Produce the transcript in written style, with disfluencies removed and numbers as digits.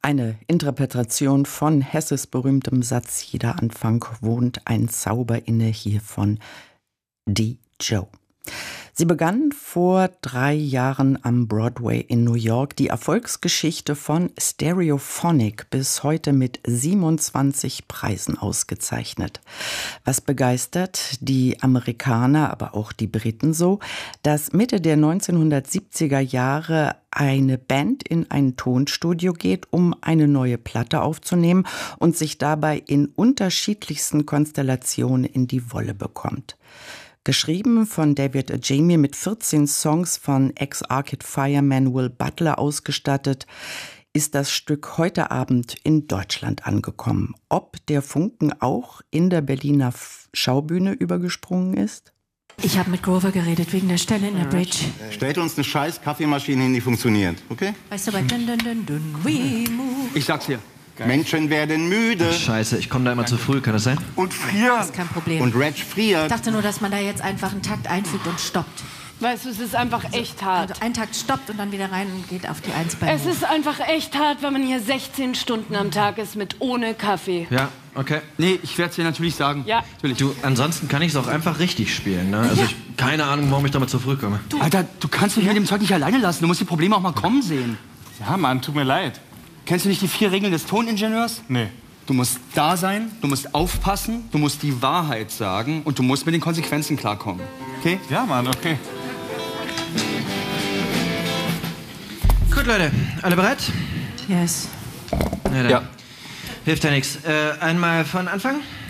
Eine Interpretation von Hesses berühmtem Satz "Jeder Anfang wohnt ein Zauber inne" hier von Dee Joe. Sie begann vor 3 Jahren am Broadway in New York. Die Erfolgsgeschichte von Stereophonic, bis heute mit 27 Preisen ausgezeichnet. Was begeistert die Amerikaner, aber auch die Briten so, dass Mitte der 1970er Jahre eine Band in ein Tonstudio geht, um eine neue Platte aufzunehmen und sich dabei in unterschiedlichsten Konstellationen in die Wolle bekommt. Geschrieben von David Ajami, mit 14 Songs von Ex-Arcade Fireman Will Butler ausgestattet, ist das Stück heute Abend in Deutschland angekommen. Ob der Funken auch in der Berliner Schaubühne übergesprungen ist? Ich habe mit Grover geredet, wegen der Stelle in der Bridge. Stellt uns eine scheiß Kaffeemaschine hin, die funktioniert, okay? Weißt du, bei dun, dun, dun, dun, we move. Ich sag's dir. Menschen werden müde. Ach, Scheiße, ich komme da immer zu früh, kann das sein? Und frieren. Das ist kein Problem. Und Reg Ich friert. dachte nur, dass man da jetzt einfach einen Takt einfügt und stoppt. Weißt du, es ist einfach echt hart. Also ein Takt stoppt und dann wieder rein und geht auf die 1 bei Es ist einfach echt hart, wenn man hier 16 Stunden am Tag ist mit ohne Kaffee. Ja, okay. Nee, ich werd's dir natürlich sagen. Ja. Natürlich. Du, ansonsten kann ich es auch einfach richtig spielen, ne? Also keine Ahnung, warum ich da mal zu früh komme. Alter, du kannst mich mit dem Zeug nicht alleine lassen. Du musst die Probleme auch mal kommen sehen. Ja, Mann, tut mir leid. Kennst du nicht die 4 Regeln des Toningenieurs? Nee. Du musst da sein, du musst aufpassen, du musst die Wahrheit sagen und du musst mit den Konsequenzen klarkommen. Okay? Ja, Mann, okay. Gut, Leute, alle bereit? Yes. Na dann. Ja. Hilft ja nichts. Einmal von Anfang.